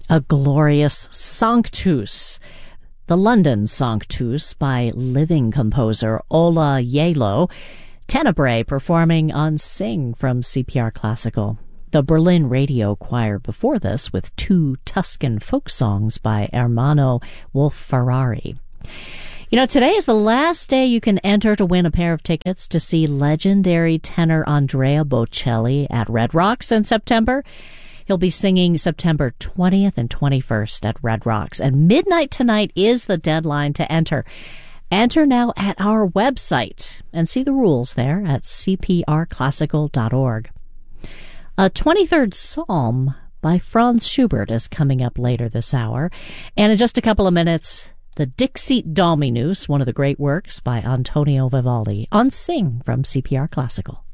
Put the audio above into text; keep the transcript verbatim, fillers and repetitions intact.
A glorious Sanctus, the London Sanctus by living composer Ola Yalo, Tenebrae performing on Sing from C P R Classical. The Berlin Radio Choir before this with two Tuscan folk songs by Ermanno Wolf-Ferrari. You know, today is the last day you can enter to win a pair of tickets to see legendary tenor Andrea Bocelli at Red Rocks in September. He'll be singing September twentieth and twenty-first at Red Rocks, and midnight tonight is the deadline to enter. Enter now at our website and see the rules there at c p r classical dot org. A twenty-third Psalm by Franz Schubert is coming up later this hour, and in just a couple of minutes, the Dixit Dominus, one of the great works by Antonio Vivaldi, on Sing from C P R Classical.